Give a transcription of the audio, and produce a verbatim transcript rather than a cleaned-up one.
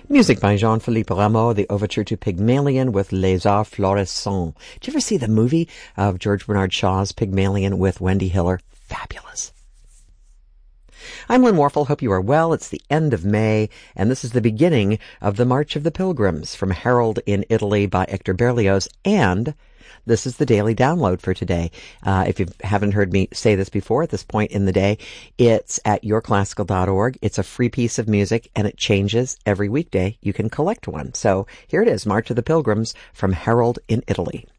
Music by Jean-Philippe Rameau, the overture to Pygmalion with Les Arts Florissants. Did you ever see the movie of George Bernard Shaw's Pygmalion with Wendy Hiller? Fabulous. I'm Lynn Warfel. Hope you are well. It's the end of May, and this is the beginning of the March of the Pilgrims from Harold in Italy by Hector Berlioz, and this is the daily download for today. Uh, if you haven't heard me say this before at this point in the day, it's at your classical dot org. It's a free piece of music, and it changes every weekday. You can collect one. So here it is, March of the Pilgrims from Harold in Italy.